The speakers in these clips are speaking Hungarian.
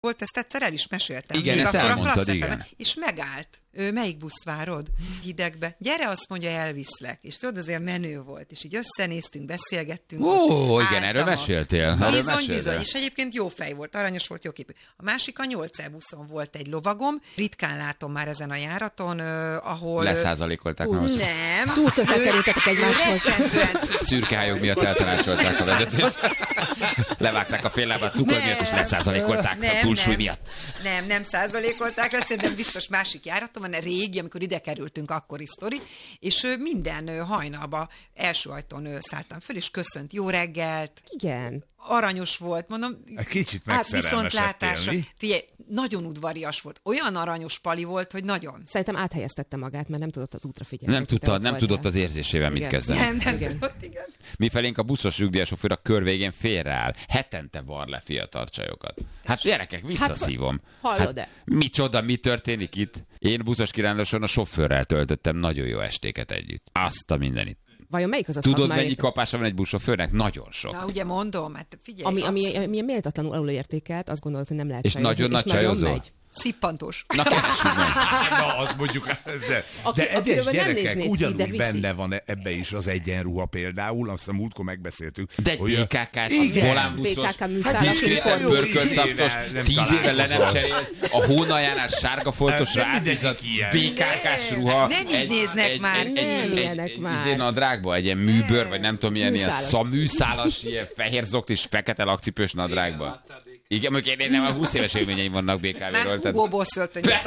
Volt, ezt egyszer el is meséltem. Igen, ezt elmondtad, igen. És megállt. Melyik buszt várod? Hidegbe. Gyere, azt mondja, elviszlek. És tudod, azért menő volt. És így összenéztünk, beszélgettünk. Igen, erről meséltél. Bizony. És egyébként jó fej volt, aranyos volt, jó képű. A másik a 8 buszon volt egy lovagom. Ritkán látom már ezen a járaton, ahol... Leszázalékolták. Nem. Túl közel kerültetek egymáshoz. Szürkehályok miatt eltanácsolták a vezetést. Levágták a fél lábát cukor miatt, és leszázalékolták a túlsúly miatt. Nem százalékolták, ezt szerintem biztos másik járaton van, régi, amikor ide kerültünk, akkori sztori, és minden hajnalba első ajtón szálltam föl, és köszönt, jó reggelt. Igen. Aranyos volt, mondom. Egy kicsit megszerelmesedtél, mi? Figyelj, nagyon udvarias volt. Olyan aranyos pali volt, hogy nagyon. Szerintem áthelyeztette magát, mert nem tudott az útra figyelni. Nem tudott az érzésével mit kezdeni. Nem tudott, igen. Mifelénk a buszos nyugdíjasofőr a kör végén félreáll. Hetente var le fiatal csajokat. Hát gyerekek, visszaszívom. Hallod-e? Micsoda, mi történik itt? Én buszos kiránduláson a sofőrrel töltöttem nagyon jó estéket együtt. Azt a mindenit. Vajon melyik az a Tudod, szakmai... mennyi kapása van egy buszsofőrnek? Nagyon sok. Na, ugye mondom, hát figyelj. Ami méltatlanul alulértékelt, azt gondolod, hogy nem lehet és csajozni. Nagyon nagy csajozó. Szippantós. Na, keressük meg. Na, azt mondjuk ezzel. De egyes gyerekek ugyanúgy benne van ebbe is az egyenruha például, azt a múltkor megbeszéltük. De egy BKK-s, volánbuszos, diszkréten pörköltszaftos, 10 éve le nem cserélt, a hónaljánál sárga foltosra átbízott BKK-s ruha. Nem így néznek már. Egy nadrágba, egy ilyen műbőr, vagy nem tudom, ilyen műszálas, ilyen fehér zokt és fekete lakcipős nadrágba. Igen, mondjuk én nem, a 20 éves élményeim vannak BKV-ről. Már Hugo Boss öltönybe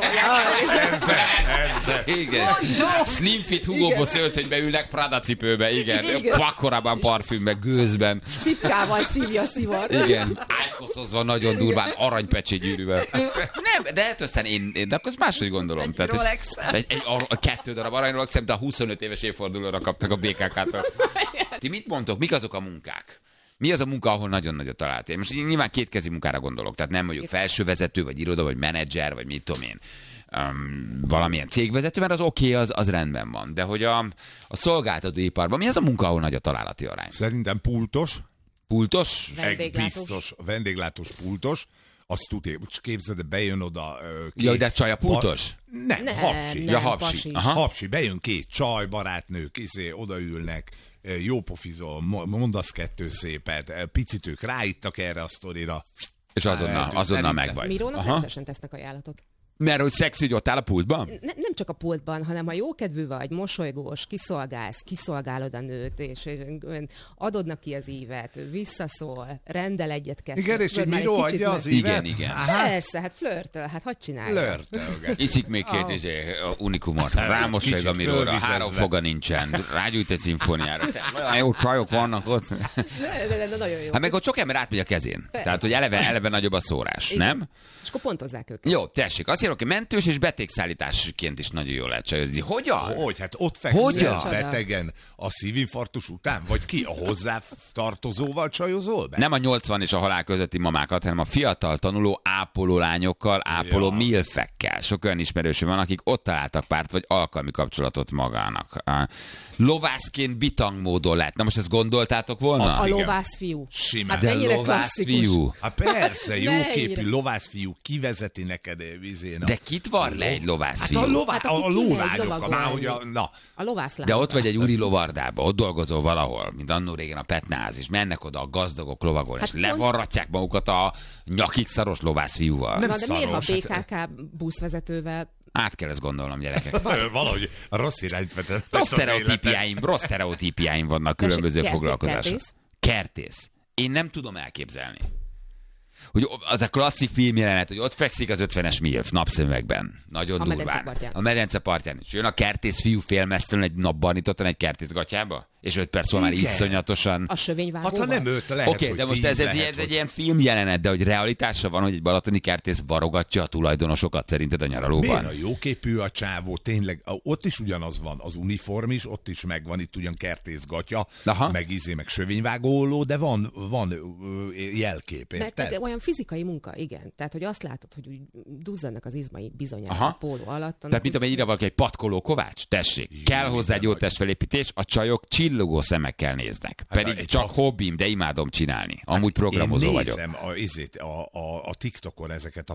tolják. Igen. Slim fit Hugo Boss öltönybe ülnek Prada cipőbe, igen. Pakkorában parfümbe, gőzben. Cipkával szívja a szivar. Igen. Ájkoszozva nagyon durván, aranypecsi gyűrűvel. Nem, de aztán de akkor azt máshogy gondolom. Egy Rolex-el. A 2 darab arany Rolex-em, de a 25 éves évfordulóra kaptak a BKK-től. Ti mit mondtok? Mik azok a munkák? Mi az a munka, ahol nagyon nagyot találtél? Most nyilván kétkezi munkára gondolok, tehát nem mondjuk felsővezető, vagy iroda, vagy menedzser, vagy mit tudom én, valamilyen cégvezető, mert az oké, az rendben van. De hogy a szolgáltatóiparban mi az a munka, ahol nagy a találati arány? Szerintem pultos. Pultos? Biztos, vendéglátós pultos. Azt tudja, képzeld, bejön oda... Ja, de csaj a pultos? Nem, hapsi. Ja, hapsi. Hapsi, bejön két csaj, barátnők, odaülnek, jó pofizol, mondasz kettő szépet, picit ők ráittak erre a sztorira. És azonnal meg vagy. Mirónak rendszeresen tesznek ajánlatot. Mert hogy szexi, hogy ott áll a pultban? Nem csak a pultban, hanem ha jókedvű vagy, mosolygós, kiszolgálod a nőt, és adod ki az ívet, visszaszól, rendel egyet-kettőt. Igen, és így Miró adja az ívet? Igen. Persze, hát flörtöl, hát hogy csinálja? Iszik még két unikumot, rámosolyog a Miróra, 3 foga nincsen, rágyújt egy szimfóniára. Olyan jó csajok vannak ott. De nagyon jó. Hát meg ott sok ember átmegy a kezén. Tehát, hogy eleve nagyobb a szórás, nem? És akkor pontozzák őket. Jó, tessék, azt írok, hogy mentős és betegszállításként is nagyon jól lehet csajozni. Hogyan? Hogy? Hát ott fekszel betegen a szívinfarktus után? Vagy ki? A hozzátartozóval csajozol be? Nem a 80 és a halál közötti mamákat, hanem a fiatal tanuló ápoló lányokkal, ápoló milfekkel. Sok olyan ismerősöm van, akik ott találtak párt vagy alkalmi kapcsolatot magának. Lovászként bitang módon lehet. Na most ezt gondoltátok volna? A lovászfiú. Simán. Hát mennyire klasszikus. Hát persze, jóképű lovászfiú kivezeti neked vizén. De kit var le egy lovászfiú? Hát a lólányokkal. A lovászlány. De ott vagy egy úri lovardába, ott dolgozol valahol, mint annó régen a Petnáz, és mennek oda a gazdagok lovagol, és levarratják magukat a nyakig szaros lovászfiúval. Na, de miért a BKK buszvezetővel? Át kell ezt gondolnom, gyerekek. Valahogy rossz irányt vetett. Rossz sztereotípiáim vannak különböző foglalkozások. Kertész. Én nem tudom elképzelni. Hogy az a klasszik filmjelenet, hogy ott fekszik az 50-es milf napszemüvegben. Nagyon durván. A medence partján. És jön a kertész fiú félmeztelen egy napbarnitottan egy kertész gatyába? És 5 perc már iszonyatosan... A sövényvágóval? Hát ha nem lehet, Oké, de most ez egy ilyen filmjelenet, de hogy realitása van, hogy egy balatoni kertész varogatja a tulajdonosokat szerinted a nyaralóban? Miért a jóképű a csávó? Tényleg, ott is ugyanaz van, az uniform is, ott is megvan, itt ugyan kertész gatya, meg sövényvágóló, de van jelkép, érted? Mert olyan fizikai munka, igen. Tehát, hogy azt látod, hogy úgy duzzadnak az izmai bizonyára a póló alatt. Tehát mint amely írja valaki egy patkoló Kovács? Tessék, igen, kell hozzá egy jó testfelépítés, a csajok csillogó szemekkel néznek. Pedig csak hobbim, de imádom csinálni. Amúgy programozó vagyok. Én nézem a TikTokon ezeket a